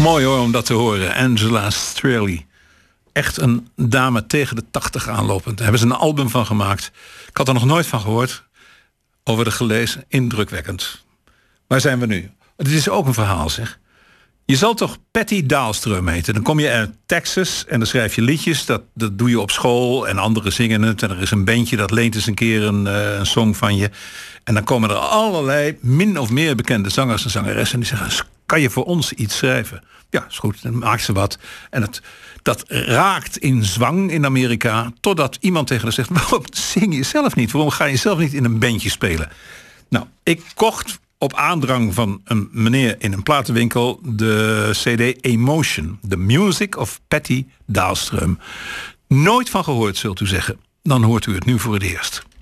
Mooi hoor om dat te horen. Angela Straley. Echt een dame tegen de 80 aanlopend. Daar hebben ze een album van gemaakt. Ik had er nog nooit van gehoord. Over de gelezen. Indrukwekkend. Waar zijn we nu? Het is ook een verhaal, zeg. Je zal toch Patty Dahlström heten. Dan kom je uit Texas en dan schrijf je liedjes. Dat doe je op school en anderen zingen het. En er is een bandje dat leent eens een keer een song van je. En dan komen er allerlei min of meer bekende zangers en zangeressen. En die zeggen, kan je voor ons iets schrijven? Ja, is goed. Dan maakt ze wat. En dat raakt in zwang in Amerika. Totdat iemand tegen haar zegt, waarom zing je zelf niet? Waarom ga je zelf niet in een bandje spelen? Nou, ik kocht op aandrang van een meneer in een platenwinkel de CD Emotion. The Music of Patty Dahlström. Nooit van gehoord, zult u zeggen. Dan hoort u het nu voor het eerst.